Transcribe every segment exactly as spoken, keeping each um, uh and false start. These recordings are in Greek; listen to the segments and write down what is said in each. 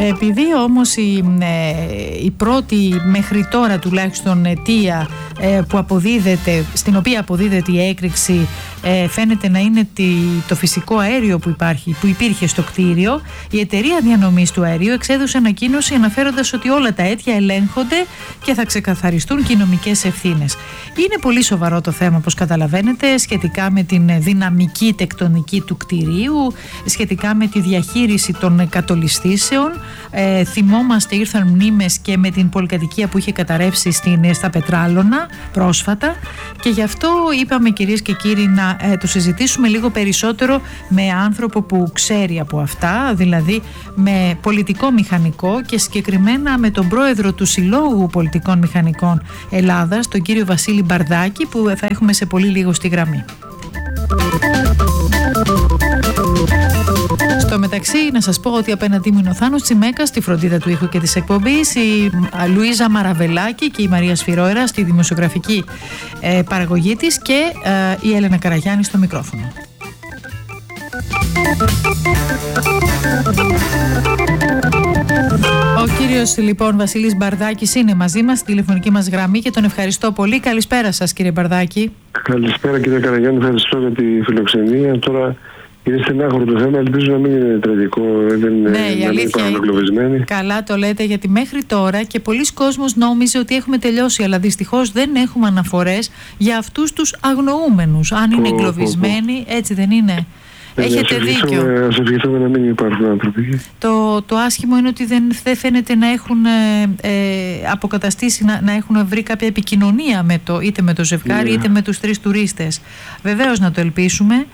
Επειδή όμως η, η πρώτη μέχρι τώρα τουλάχιστον αιτία που αποδίδεται, στην οποία αποδίδεται η έκρηξη φαίνεται να είναι το φυσικό αέριο που, υπάρχει, που υπήρχε στο κτίριο, η εταιρεία διανομής του αερίου εξέδωσε ανακοίνωση αναφέροντας ότι όλα τα αίτια ελέγχονται και θα ξεκαθαριστούν και οι νομικές ευθύνες. Είναι πολύ σοβαρό το θέμα, όπως καταλαβαίνετε, σχετικά με την δυναμική τεκτονική του κτηρίου, σχετικά με τη διαχείριση των κατολιστήσεων. Ε, θυμόμαστε, ήρθαν μνήμες και με την πολυκατοικία που είχε καταρρεύσει στην, στα Πετράλωνα πρόσφατα, και γι' αυτό είπαμε, κυρίες και κύριοι, να ε, το συζητήσουμε λίγο περισσότερο με άνθρωπο που ξέρει από αυτά, δηλαδή με πολιτικό μηχανικό και συγκεκριμένα με τον πρόεδρο του Συλλόγου Πολιτικών Μηχανικών Ελλάδας, τον κύριο Βασίλη Μπαρδάκη, που θα έχουμε σε πολύ λίγο στη γραμμή. Στο μεταξύ, να σας πω ότι απέναντί μου είναι ο Θάνος Τσιμέκας στη φροντίδα του ήχου και της εκπομπής, η Λουίζα Μαραβελάκη και η Μαρία Σφυρόερα στη δημοσιογραφική ε, παραγωγή της και ε, η Έλενα Καραγιάννη στο μικρόφωνο. Ο κύριος λοιπόν Βασίλης Μπαρδάκης είναι μαζί μας στη τηλεφωνική μας γραμμή και τον ευχαριστώ πολύ. Καλησπέρα σας, κύριε Μπαρδάκη. Καλησπέρα, κύριε Καραγιάννη, ευχαριστώ για τη φιλοξενία. Τώρα είναι στενάχωρο το θέμα, ελπίζω να μην είναι τραγικό, δεν είναι, ναι, η αλήθεια είναι. Καλά το λέτε, γιατί μέχρι τώρα και πολλοί κόσμος νόμιζε ότι έχουμε τελειώσει, αλλά δυστυχώς δεν έχουμε αναφορές για αυτούς τους αγνοούμενους. Αν είναι εγκλωβισμένοι, έτσι δεν είναι? Ε, Έχετε ας δίκιο. Ας ευχηθούμε να μην υπάρχουν άνθρωποι. Το, το άσχημο είναι ότι δεν, δεν φαίνεται να έχουν ε, αποκαταστήσει, να, να έχουν βρει κάποια επικοινωνία με το, είτε με το ζευγάρι yeah. είτε με τους τρεις τουρίστες. Βεβαίως να το ελπίσουμε.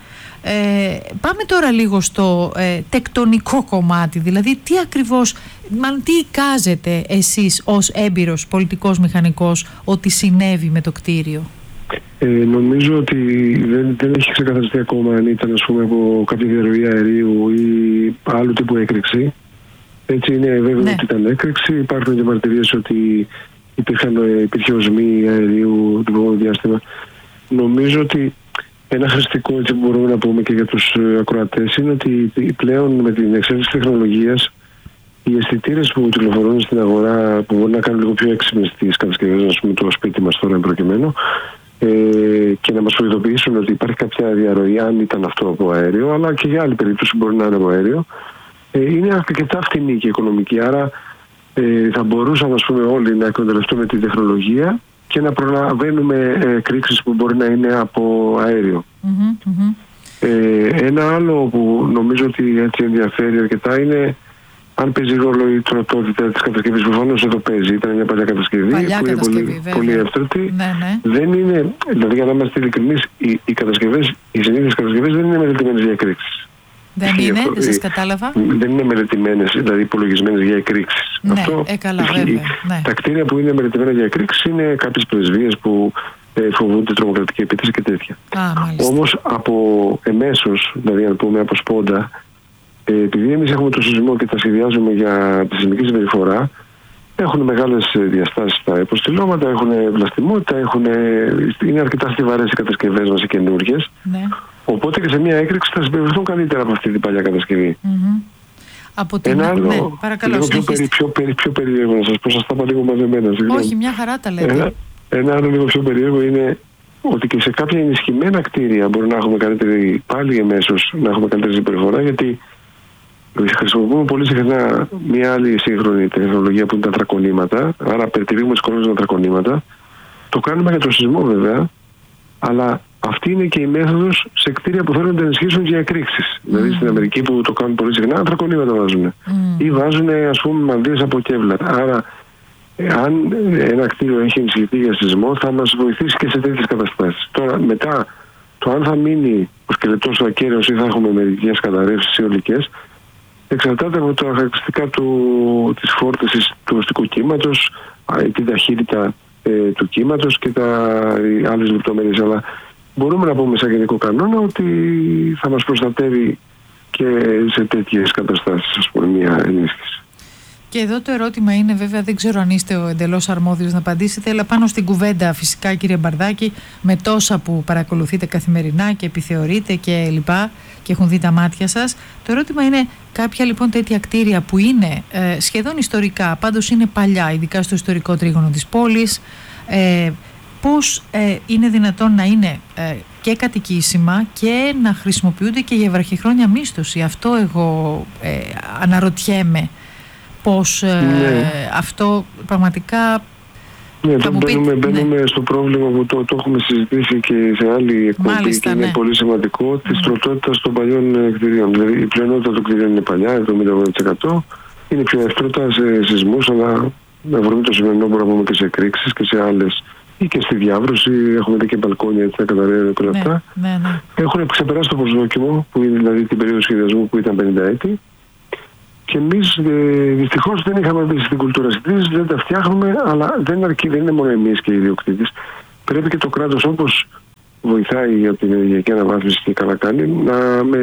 Ε, πάμε τώρα λίγο στο ε, τεκτονικό κομμάτι, δηλαδή τι ακριβώς, μάλλον τι εικάζετε εσείς ως έμπειρος πολιτικός μηχανικός ότι συνέβη με το κτίριο? Ε, νομίζω ότι δεν, δεν έχει ξεκαθαριστεί ακόμα αν ήταν, ας πούμε, από κάποια διαρροή αερίου ή άλλου τύπου έκρηξη. Έτσι είναι βέβαιο ναι. ότι ήταν έκρηξη. Υπάρχουν και μαρτυρίες ότι υπήρχαν, υπήρχε οσμή αερίου το προηγούμενο διάστημα. Νομίζω ότι ένα χρηστικό, έτσι που μπορούμε να πούμε και για τους ακροατές, είναι ότι πλέον με την εξέλιξη της τεχνολογίας οι αισθητήρες που κυκλοφορούν στην αγορά, που μπορεί να κάνουν λίγο πιο έξυπνες τις κατασκευές, ας πούμε, το σπίτι μας τώρα εν προκειμένου, ε, και να μας προειδοποιήσουν ότι υπάρχει κάποια διαρροή, αν ήταν αυτό από αέριο, αλλά και για άλλη περίπτωση μπορεί να είναι από αέριο, ε, είναι αρκετά φτηνή και οικονομική. Άρα ε, θα μπορούσαμε, ας πούμε, όλοι να εκμεταλλευτούμε την τεχνολογία και να προλαβαίνουμε ε, κρίξεις που μπορεί να είναι από αέριο. Mm-hmm, mm-hmm. Ε, ένα άλλο που νομίζω ότι έτσι ενδιαφέρει αρκετά είναι αν παίζει ρόλο η τροτότητα της κατασκευής. Προφανώς εδώ παίζει. Ήταν μια παλιά κατασκευή παλιά που κατασκευή, είναι πολύ, πολύ εύθρατη. Ναι, ναι. Δεν είναι, δηλαδή για να είμαστε ειλικρινείς, οι, οι κατασκευές, οι συνήθειες κατασκευές δεν είναι μελετημένες για εκρήξεις. Δεν είναι, αυτό, δεν σας κατάλαβα. Δεν είναι μελετημένες, δηλαδή υπολογισμένες για εκρήξεις. Ναι, αυτό, ε, καλά, βέβαια. Ναι. Τα κτίρια που είναι μελετημένα για εκρήξεις είναι κάποιες πρεσβείες που ε, φοβούνται τρομοκρατική επίθεση και τέτοια. Όμως από εμέσως, δηλαδή αν πούμε από σπόντα, ε, επειδή εμείς έχουμε το σεισμό και τα σχεδιάζουμε για τη σεισμική συμπεριφορά, έχουν μεγάλες διαστάσεις τα υποστηλώματα, έχουν βλαστημότητα, έχουν, είναι αρκετά στιβαρές οι κατασκευές μας οι καινούργιες. Ναι. Οπότε και σε μια έκρηξη θα συμπεριφερθούν καλύτερα από αυτή την παλιά κατασκευή. Mm-hmm. Από την... Ένα άλλο, ναι, παρακαλώ, λίγο πιο, περί, πιο, περί, πιο περίεργο να σας πω, σας τα είπα λίγο μαζεμένα. Όχι, μια χαρά τα λέτε. Ένα, ένα άλλο λίγο πιο περίεργο είναι ότι και σε κάποια ενισχυμένα κτίρια μπορεί να έχουμε καλύτερη, πάλι εμέσως να έχουμε καλύτερη συμπεριφορά, γιατί χρησιμοποιούμε πολύ συχνά μια άλλη σύγχρονη τεχνολογία που είναι τα τρακονήματα, άρα περιτυλίγουμε τις κολόνες με τρακονήματα. Το κάνουμε για το σεισμό βέβαια, αλλά αυτή είναι και η μέθοδος σε κτίρια που θέλουν να ενισχύσουν για εκρήξεις. Mm. Δηλαδή στην Αμερική που το κάνουν πολύ συχνά, τρακονήματα βάζουν. Mm. Ή βάζουν, ας πούμε, μανδύες από κεύλαρ. Άρα, αν ένα κτίριο έχει ενισχυθεί για σεισμό, θα μας βοηθήσει και σε τέτοιες καταστάσεις. Τώρα, μετά, το αν θα μείνει ο σκελετός ακέραιος ή θα έχουμε μερικές καταρρεύσεις ή ολικές, εξαρτάται από τα χαρακτηριστικά του, της φόρτισης του αστικού κύματος, την ταχύτητα ε, του κύματος και τα άλλες λεπτομέρειες. Αλλά μπορούμε να πούμε σαν γενικό κανόνα ότι θα μας προστατεύει και σε τέτοιες καταστάσεις, ας πούμε, μια ενίσχυση. Και εδώ το ερώτημα είναι, βέβαια, δεν ξέρω αν είστε ο εντελώς αρμόδιος να απαντήσετε, αλλά πάνω στην κουβέντα, φυσικά, κύριε Μπαρδάκη, με τόσα που παρακολουθείτε καθημερινά και επιθεωρείτε και λοιπά και έχουν δει τα μάτια σας, το ερώτημα είναι κάποια λοιπόν τέτοια κτίρια που είναι ε, σχεδόν ιστορικά, πάντως είναι παλιά, ειδικά στο ιστορικό τρίγωνο της πόλης, ε, πώς ε, είναι δυνατόν να είναι ε, και κατοικήσιμα και να χρησιμοποιούνται και για βραχυχρόνια μίσθωση? Αυτό εγώ ε, αναρωτιέμαι. Πώς ε, ναι. αυτό πραγματικά ναι, θα μου μπαίνουμε, πείτε, μπαίνουμε ναι. στο πρόβλημα που το, το έχουμε συζητήσει και σε άλλη εκπομπή. Μάλιστα, και είναι ναι. πολύ σημαντικό, της mm. τροτότητας των παλιών κτηρίων. Δηλαδή η πλειονότητα των κτηρίων είναι παλιά, εβδομήντα τοις εκατό, είναι πιο εύτρωτα σε σεισμούς, αλλά να βρούμε το σημερινό μπορούμε να πούμε και σε εκρήξεις και σε άλλες, ή και στη διάβρωση. Έχουμε δει και μπαλκόνια έτσι να καταραίουν και όλα αυτά. Ναι, ναι, ναι. Έχουν ξεπεράσει το προσδόκιμο, που είναι δηλαδή την περίοδο σχεδιασμού που ήταν πενήντα έτη. Και εμείς ε, δυστυχώς δεν είχαμε μπει στην κουλτούρα συγκρίσης, δεν τα φτιάχνουμε, αλλά δεν αρκεί, δεν είναι μόνο εμείς και οι ιδιοκτήτες. Πρέπει και το κράτος, όπως βοηθάει για την ενεργειακή αναβάθμιση και καλά κάνει, να με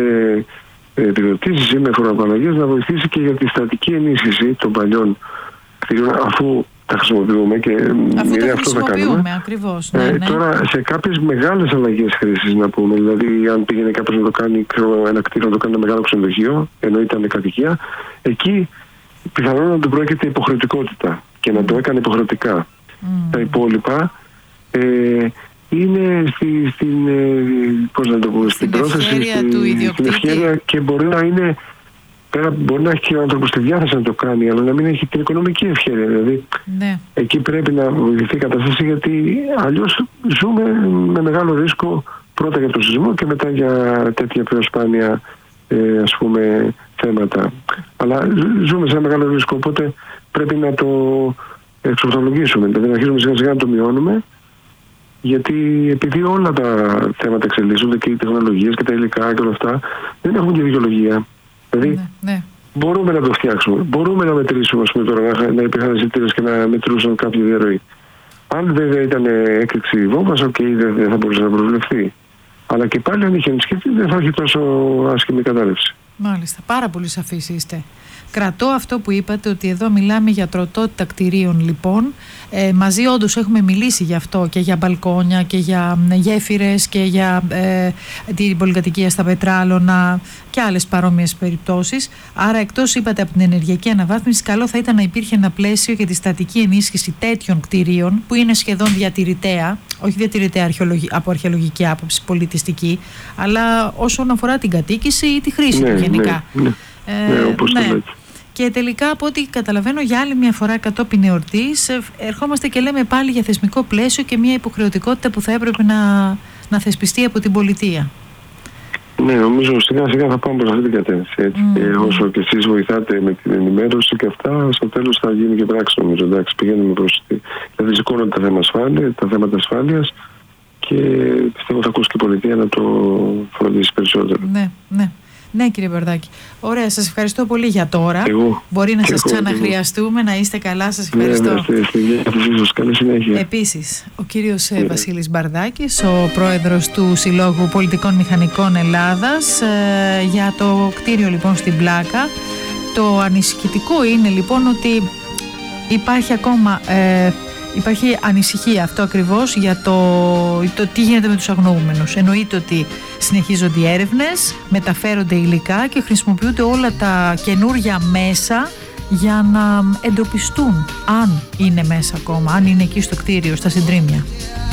επιδοτήσεις ή με φοροαπαλλαγές να βοηθήσει και για τη στατική ενίσχυση των παλιών κτηρίων, αφού τα χρησιμοποιούμε και μοιραία αυτό θα κάνουμε. Ακριβώς, ναι, ναι. Ε, τώρα σε κάποιες μεγάλες αλλαγές χρήσης να πούμε, δηλαδή αν πήγαινε κάποιος να το κάνει ξέρω, ένα κτίριο, να το κάνει ένα μεγάλο ξενοδοχείο, ενώ ήταν κατοικία, εκεί πιθανόν να του πρόκειται υποχρεωτικότητα και να το έκανε υποχρεωτικά. Mm. Τα υπόλοιπα ε, είναι στη, στην, ε, πώς να το πούμε, στην, στην πρόθεση, στη, στην ευχέρεια, και μπορεί να είναι. Πέρα μπορεί να έχει και ο άνθρωπος τη διάθεση να το κάνει, αλλά να μην έχει την οικονομική ευχέρεια. Δηλαδή, ναι. εκεί πρέπει να βοηθηθεί η κατάσταση, γιατί αλλιώς ζούμε με μεγάλο ρίσκο πρώτα για το σεισμό και μετά για τέτοια πιο σπάνια ε, ας πούμε, θέματα. Αλλά ζούμε σε ένα μεγάλο ρίσκο, οπότε πρέπει να το εξορθολογήσουμε. Δηλαδή να αρχίσουμε σιγά σιγά να το μειώνουμε, γιατί επειδή όλα τα θέματα εξελίσσονται και οι τεχνολογίες και τα υλικά και όλα αυτά, δεν έχουν και δικαιολογία. Δηλαδή, ναι, ναι. μπορούμε να το φτιάξουμε. Μπορούμε να μετρήσουμε, ας πούμε, τώρα να, να υπήρχαν αισθητήρες και να μετρούσαν κάποια διαρροή. Αν βέβαια ήταν έκρηξη βόμβας, οκ, okay, δεν, δεν θα μπορούσε να προβλεφθεί. Αλλά και πάλι, αν είχε ενισχυθεί, δεν θα έχει τόσο άσχημη κατάρρευση. Μάλιστα. Πάρα πολύ σαφείς είστε. Κρατώ αυτό που είπατε, ότι εδώ μιλάμε για τροτότητα κτηρίων λοιπόν. Ε, μαζί όντως έχουμε μιλήσει γι' αυτό και για μπαλκόνια και για γέφυρες και για ε, την πολυκατοικία στα πετράλωνα και άλλες παρόμοιες περιπτώσεις. Άρα, εκτός είπατε από την ενεργειακή αναβάθμιση, καλό θα ήταν να υπήρχε ένα πλαίσιο για τη στατική ενίσχυση τέτοιων κτηρίων που είναι σχεδόν διατηρητέα, όχι διατηρητέα από αρχαιολογική άποψη, πολιτιστική, αλλά όσον αφορά την κατοίκηση ή τη χρήση ναι, του γενικά. Ναι, ναι. Ε, ναι, όπως ναι. το λέτε. Και τελικά, από ό,τι καταλαβαίνω, για άλλη μια φορά κατόπιν εορτής, ερχόμαστε και λέμε πάλι για θεσμικό πλαίσιο και μια υποχρεωτικότητα που θα έπρεπε να, να θεσπιστεί από την πολιτεία. Ναι, νομίζω σιγά σιγά θα πάμε προς αυτή την κατεύθυνση. Έτσι. Mm. Και όσο και εσείς βοηθάτε με την ενημέρωση και αυτά, στο τέλος θα γίνει και πράξη, νομίζω. Εντάξει, πηγαίνουμε προς τη. Δηλαδή, σηκώνονται τα θέματα ασφάλεια, τα θέματα ασφάλειας και πιστεύω θα ακούσει και η πολιτεία να το φροντίσει περισσότερο. Ναι, ναι. Ναι, κύριε Μπαρδάκη. Ωραία, σας ευχαριστώ πολύ για τώρα. Εγώ. Μπορεί να σας ξαναχρειαστούμε, να είστε καλά, σας ευχαριστώ. Ναι, ναι, καλή συνέχεια. Επίσης, ο κύριος ναι. Βασίλης Μπαρδάκης, ο πρόεδρος του Συλλόγου Πολιτικών Μηχανικών Ελλάδας, ε, για το κτίριο λοιπόν στην Πλάκα. Το ανησυχητικό είναι λοιπόν ότι υπάρχει ακόμα... Ε, Υπάρχει ανησυχία αυτό ακριβώς για το, το τι γίνεται με τους αγνοούμενους. Εννοείται ότι συνεχίζονται οι έρευνες, μεταφέρονται υλικά και χρησιμοποιούνται όλα τα καινούργια μέσα για να εντοπιστούν αν είναι μέσα ακόμα, αν είναι εκεί στο κτίριο, στα συντρίμμια.